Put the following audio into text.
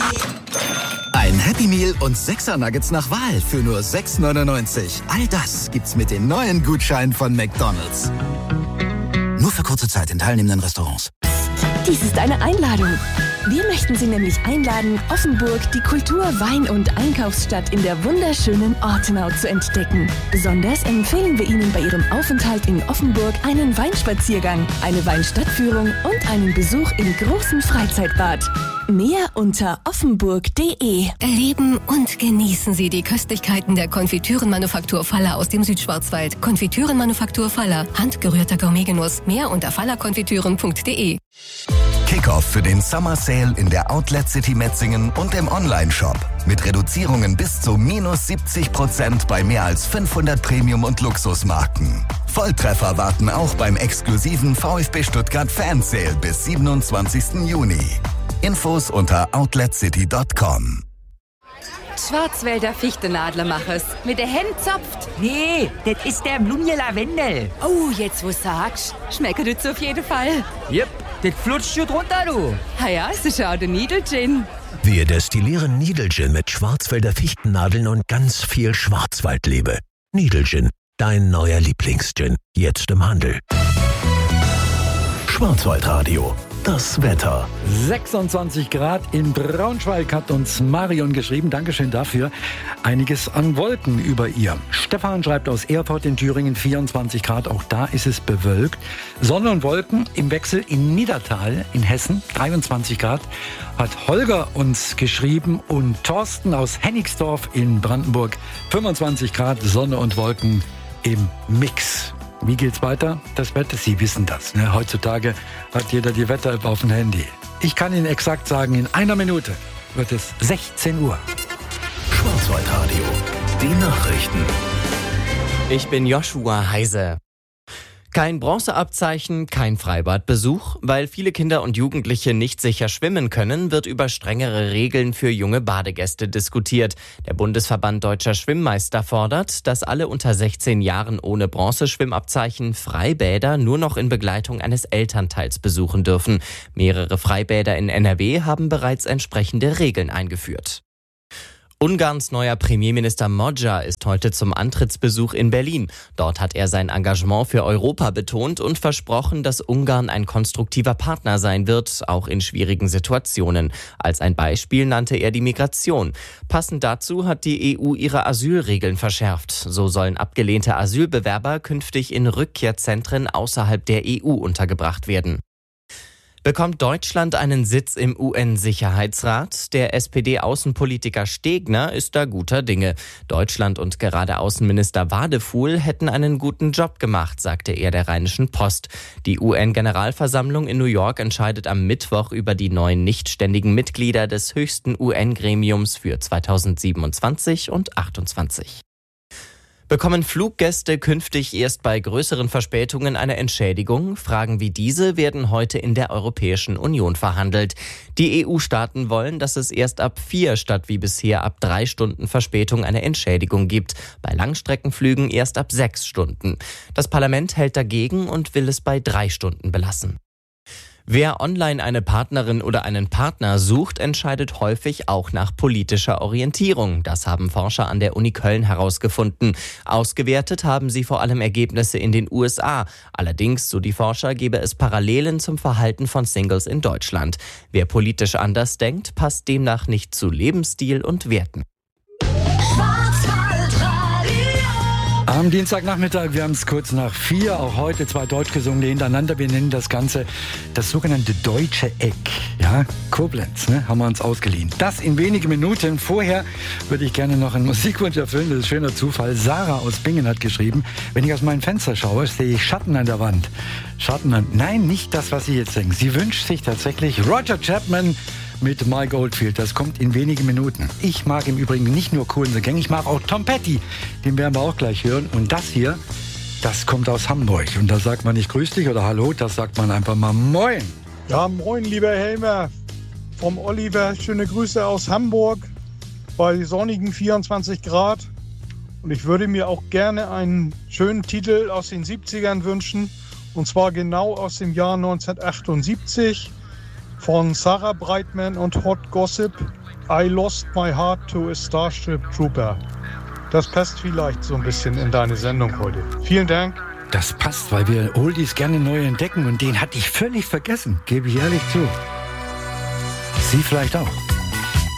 Ein Happy Meal und 6er Nuggets nach Wahl für nur 6,99. All das gibt's mit den neuen Gutscheinen von McDonald's. Nur für kurze Zeit in teilnehmenden Restaurants. Dies ist eine Einladung. Wir möchten Sie nämlich einladen, Offenburg, die Kultur-, Wein- und Einkaufsstadt in der wunderschönen Ortenau zu entdecken. Besonders empfehlen wir Ihnen bei Ihrem Aufenthalt in Offenburg einen Weinspaziergang, eine Weinstadtführung und einen Besuch im großen Freizeitbad. Mehr unter offenburg.de. Erleben und genießen Sie die Köstlichkeiten der Konfitürenmanufaktur Faller aus dem Südschwarzwald. Konfitürenmanufaktur Faller, handgerührter Gourmetgenuss. Mehr unter fallerkonfitüren.de. Kickoff für den Summer Sale in der Outlet City Metzingen und im Online-Shop. Mit Reduzierungen bis zu -70% bei mehr als 500 Premium- und Luxusmarken. Volltreffer warten auch beim exklusiven VfB Stuttgart Fan Sale bis 27. Juni. Infos unter outletcity.com. Schwarzwälder Fichtenadlermachers. Mit der Hand zopft. Nee, das ist der Blumje Lavendel. Oh, jetzt wo sagst, schmeckt das auf jeden Fall. Jep, das flutscht schon drunter, du. Ja, es ist auch der Needle-Gin. Wir destillieren Needle-Gin mit Schwarzwälder Fichtennadeln und ganz viel Schwarzwaldliebe. Needle-Gin, dein neuer Lieblings-Gin. Jetzt im Handel. Schwarzwaldradio. Das Wetter. 26 Grad in Braunschweig hat uns Marion geschrieben. Dankeschön dafür. Einiges an Wolken über ihr. Stefan schreibt aus Erfurt in Thüringen 24 Grad. Auch da ist es bewölkt. Sonne und Wolken im Wechsel in Niedertal in Hessen 23 Grad. Hat Holger uns geschrieben und Thorsten aus Hennigsdorf in Brandenburg 25 Grad. Sonne und Wolken im Mix. Wie geht's weiter? Das Wetter, Sie wissen das. Ne? Heutzutage hat jeder die Wetter-App auf dem Handy. Ich kann Ihnen exakt sagen, in einer Minute wird es 16 Uhr. Schwarzwaldradio. Die Nachrichten. Ich bin Joshua Heise. Kein Bronzeabzeichen, kein Freibadbesuch. Weil viele Kinder und Jugendliche nicht sicher schwimmen können, wird über strengere Regeln für junge Badegäste diskutiert. Der Bundesverband Deutscher Schwimmmeister fordert, dass alle unter 16 Jahren ohne Bronzeschwimmabzeichen Freibäder nur noch in Begleitung eines Elternteils besuchen dürfen. Mehrere Freibäder in NRW haben bereits entsprechende Regeln eingeführt. Ungarns neuer Premierminister Magyar ist heute zum Antrittsbesuch in Berlin. Dort hat er sein Engagement für Europa betont und versprochen, dass Ungarn ein konstruktiver Partner sein wird, auch in schwierigen Situationen. Als ein Beispiel nannte er die Migration. Passend dazu hat die EU ihre Asylregeln verschärft. So sollen abgelehnte Asylbewerber künftig in Rückkehrzentren außerhalb der EU untergebracht werden. Bekommt Deutschland einen Sitz im UN-Sicherheitsrat? Der SPD-Außenpolitiker Stegner ist da guter Dinge. Deutschland und gerade Außenminister Wadefuhl hätten einen guten Job gemacht, sagte er der Rheinischen Post. Die UN-Generalversammlung in New York entscheidet am Mittwoch über die neuen nichtständigen Mitglieder des höchsten UN-Gremiums für 2027 und 2028. Bekommen Fluggäste künftig erst bei größeren Verspätungen eine Entschädigung? Fragen wie diese werden heute in der Europäischen Union verhandelt. Die EU-Staaten wollen, dass es erst ab 4 statt wie bisher ab 3 Stunden Verspätung eine Entschädigung gibt. Bei Langstreckenflügen erst ab 6 Stunden. Das Parlament hält dagegen und will es bei 3 Stunden belassen. Wer online eine Partnerin oder einen Partner sucht, entscheidet häufig auch nach politischer Orientierung. Das haben Forscher an der Uni Köln herausgefunden. Ausgewertet haben sie vor allem Ergebnisse in den USA. Allerdings, so die Forscher, gäbe es Parallelen zum Verhalten von Singles in Deutschland. Wer politisch anders denkt, passt demnach nicht zu Lebensstil und Werten. Am Dienstagnachmittag, wir haben es kurz nach 4, auch heute 2 Deutschgesungene hintereinander. Wir nennen das Ganze das sogenannte Deutsche Eck. Ja, Koblenz, ne, haben wir uns ausgeliehen. Das in wenigen Minuten. Vorher würde ich gerne noch einen Musikwunsch erfüllen. Das ist ein schöner Zufall. Sarah aus Bingen hat geschrieben, wenn ich aus meinem Fenster schaue, sehe ich Schatten an der Wand. Nein, nicht das, was Sie jetzt denken. Sie wünscht sich tatsächlich Roger Chapman mit Mike Oldfield. Das kommt in wenigen Minuten. Ich mag im Übrigen nicht nur Cool in the Gang, ich mag auch Tom Petty. Den werden wir auch gleich hören. Und das hier, das kommt aus Hamburg. Und da sagt man nicht grüß dich oder hallo, das sagt man einfach mal moin. Ja, moin, lieber Helmer. Vom Oliver, schöne Grüße aus Hamburg bei sonnigen 24 Grad. Und ich würde mir auch gerne einen schönen Titel aus den 70ern wünschen. Und zwar genau aus dem Jahr 1978. Von Sarah Brightman und Hot Gossip. I Lost My Heart to a Starship Trooper. Das passt vielleicht so ein bisschen in deine Sendung heute. Vielen Dank. Das passt, weil wir Oldies gerne neu entdecken und den hatte ich völlig vergessen, gebe ich ehrlich zu. Sie vielleicht auch.